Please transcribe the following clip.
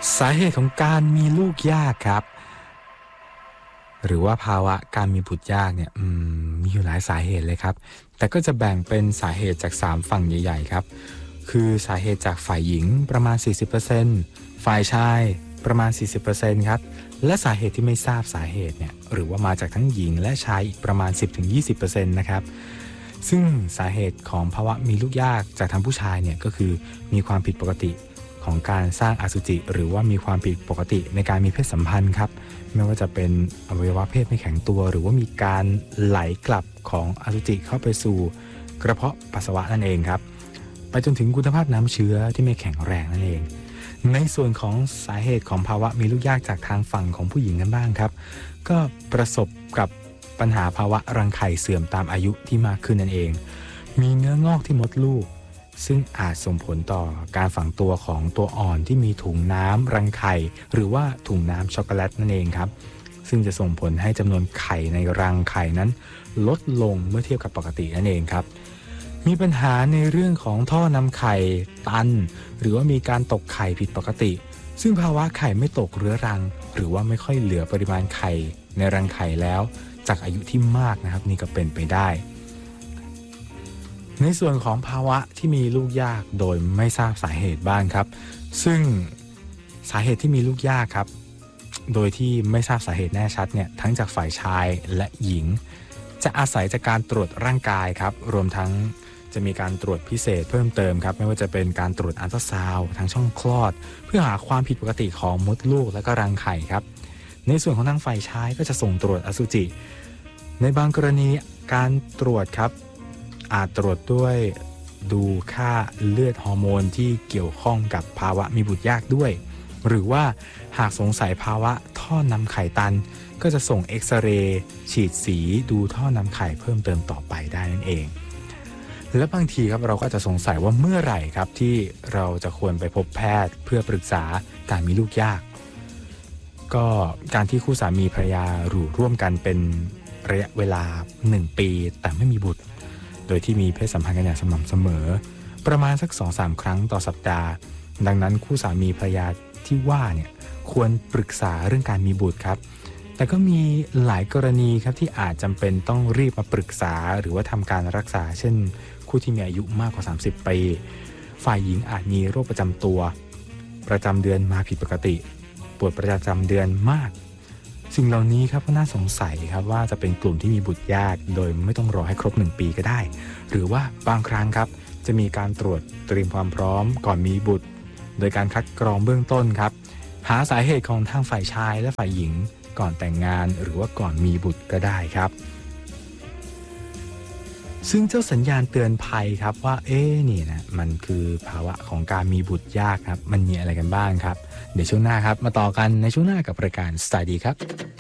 สาเหตุของการมีลูกยากครับหรือว่าภาวะการมีบุตรยากเนี่ยมีอยู่หลายสาเหตุเลยครับแต่ก็จะแบ่งเป็นสาเหตุจาก3ฝั่งใหญ่ๆครับคือสาเหตุจากฝ่ายหญิงประมาณ 40% ฝ่ายชายประมาณ 40% ครับและสาเหตุที่ไม่ทราบสาเหตุเนี่ยหรือว่ามาจากทั้งหญิงและชายอีกประมาณ 10-20% นะครับซึ่งสาเหตุของภาวะมีลูกยากจากทางผู้ชายเนี่ยก็คือมีความผิดปกติของการสร้างอสุจิหรือว่ามีความผิดปกติในการมีเพศสัมพันธ์ครับไม่ว่าจะเป็นอวัยวะเพศไม่แข็งตัวหรือว่ามีการไหลกลับของอสุจิเข้าไปสู่กระเพาะปัสสาวะนั่นเองครับไปจนถึงคุณภาพน้ำเชื้อที่ไม่แข็งแรงนั่นเองในส่วนของสาเหตุของภาวะมีลูกยากจากทางฝั่งของผู้หญิงกันบ้างครับก็ประสบกับปัญหาภาวะรังไข่เสื่อมตามอายุที่มากขึ้นนั่นเองมีเนื้องอกที่มดลูกซึ่งอาจส่งผลต่อการฝังตัวของตัวอ่อนที่มีถุงน้ำรังไข่หรือว่าถุงน้ำช็อกโกแลตนั่นเองครับซึ่งจะส่งผลให้จำนวนไข่ในรังไข่นั้นลดลงเมื่อเทียบกับปกตินั่นเองครับมีปัญหาในเรื่องของท่อนำไข่ตันหรือว่ามีการตกไข่ผิดปกติซึ่งภาวะไข่ไม่ตกเรื้อรังหรือว่าไม่ค่อยเหลือปริมาณไข่ในรังไข่แล้วจากอายุที่มากนะครับนี่ก็เป็นไปได้ในส่วนของภาวะที่มีลูกยากโดยไม่ทราบสาเหตุบ้างครับซึ่งสาเหตุที่มีลูกยากครับโดยที่ไม่ทราบสาเหตุแน่ชัดเนี่ยทั้งจากฝ่ายชายและหญิงจะอาศัยจากการตรวจร่างกายครับรวมทั้งจะมีการตรวจพิเศษเพิ่มเติมครับไม่ว่าจะเป็นการตรวจอัลตราซาวด์ทางช่องคลอดเพื่อหาความผิดปกติของมดลูกและก็รังไข่ครับในส่วนของทางฝ่ายชายก็จะส่งตรวจอสุจิในบางกรณีการตรวจครับอาจตรวจด้วยดูค่าเลือดฮอร์โมนที่เกี่ยวข้องกับภาวะมีบุตรยากด้วยหรือว่าหากสงสัยภาวะท่อนำไข่ตันก็จะส่งเอ็กซเรย์ฉีดสีดูท่อนำไข่เพิ่มเติมต่อไปได้นั่นเองและบางทีครับเราก็จะสงสัยว่าเมื่อไหร่ครับที่เราจะควรไปพบแพทย์เพื่อปรึกษาการมีลูกยากก็การที่คู่สามีภรรยาอยู่ร่วมกันเป็นระยะเวลา1 ปีแต่ไม่มีบุตรโดยที่มีเพศสัมพันธ์กันอย่างสม่ำเสมอประมาณสัก 2-3 ครั้งต่อสัปดาห์ดังนั้นคู่สามีภรรยาที่ว่าเนี่ยควรปรึกษาเรื่องการมีบุตรครับแต่ก็มีหลายกรณีครับที่อาจจำเป็นต้องรีบมาปรึกษาหรือว่าทำการรักษาเช่นคู่ที่มีอายุมากกว่า30 ปีฝ่ายหญิงอาจมีโรคประจำตัวประจำเดือนมาผิดปกติปวดประจำเดือนมากสิ่งเหล่านี้ครับก็น่าสงสัยครับว่าจะเป็นกลุ่มที่มีบุตรยากโดยไม่ต้องรอให้ครบ1 ปีก็ได้หรือว่าบางครั้งครับจะมีการตรวจเตรียมความพร้อมก่อนมีบุตรโดยการคัดกรองเบื้องต้นครับหาสาเหตุของทางฝ่ายชายและฝ่ายหญิงก่อนแต่งงานหรือว่าก่อนมีบุตรก็ได้ครับซึ่งเจ้าสัญญาณเตือนภัยครับว่านี่นะมันคือภาวะของการมีบุตรยากครับมันมีอะไรกันบ้างครับเดี๋ยวช่วงหน้าครับมาต่อกันในช่วงหน้ากับรายการสไตล์ดีครับ